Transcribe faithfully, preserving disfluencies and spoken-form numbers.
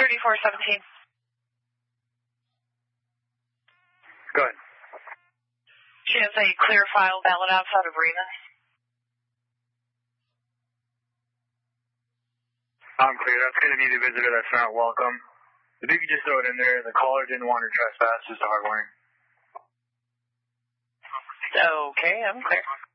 thirty-four seventeen. Go ahead. She has a clear file valid outside of Remus. I'm clear. That's going to be the visitor that's not welcome. If you could just throw it in there, the caller didn't want to trespass, just a hard warning. Okay, I'm clear.